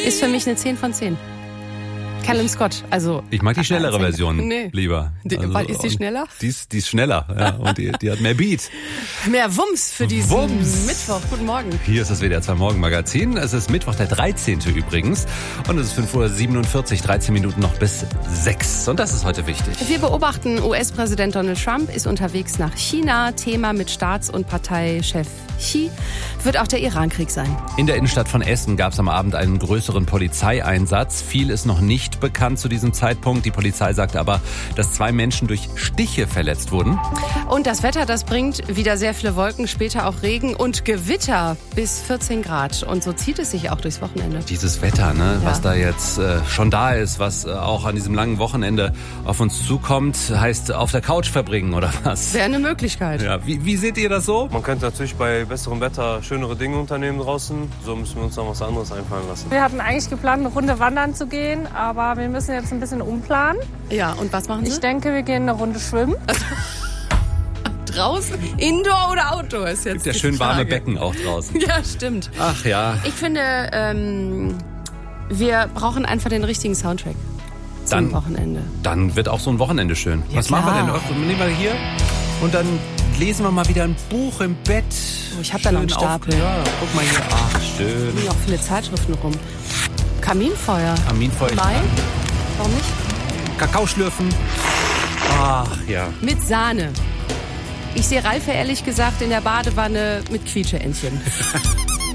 Ist für mich eine 10 von 10. Callum Scott, also... Ich mag die schnellere Version lieber. Weil ist die schneller? Die ist schneller, ja, und die hat mehr Beat. Mehr Wumms für diesen Mittwoch. Guten Morgen. Hier ist das WDR 2 Morgenmagazin. Es ist Mittwoch, der 13. übrigens. Und es ist 5:47 Uhr, 13 Minuten noch bis 6. Und das ist heute wichtig. Wir beobachten, US-Präsident Donald Trump ist unterwegs nach China. Thema mit Staats- und Parteichef Xi wird auch der Irankrieg sein. In der Innenstadt von Essen gab es am Abend einen größeren Polizeieinsatz. Viel ist noch nicht bekannt zu diesem Zeitpunkt. Die Polizei sagt aber, dass 2 Menschen durch Stiche verletzt wurden. Und das Wetter, das bringt wieder sehr viele Wolken, später auch Regen und Gewitter bis 14 Grad. Und so zieht es sich auch durchs Wochenende. Dieses Wetter, ne, was da jetzt schon da ist, was auch an diesem langen Wochenende auf uns zukommt, heißt auf der Couch verbringen oder was? Wäre eine Möglichkeit. Ja, wie seht ihr das so? Man könnte natürlich bei besserem Wetter schönere Dinge unternehmen draußen. So müssen wir uns noch was anderes einfallen lassen. Wir hatten eigentlich geplant, eine Runde wandern zu gehen, aber wir müssen jetzt ein bisschen umplanen. Ja, und was machen Sie? Ich denke, wir gehen eine Runde schwimmen. Draußen? Indoor oder Outdoor ist jetzt Gibt ja die schön Frage. warme Becken auch draußen. Ja, stimmt. Ach ja. Ich finde, wir brauchen einfach den richtigen Soundtrack zum Wochenende. Dann wird auch so ein Wochenende schön. Ja, was machen wir klar. denn? Nehmen wir hier und dann lesen wir mal wieder ein Buch im Bett. Oh, ich hab da noch einen Schön Stapel. Ja, guck mal hier. Ach, schön. Liegen auch viele Zeitschriften rum. Kaminfeuer. Kaminfeuer. Nein? Warum nicht? Kakao schlürfen. Ach ja. Mit Sahne. Ich sehe Ralf ehrlich gesagt in der Badewanne mit Quietscheentchen.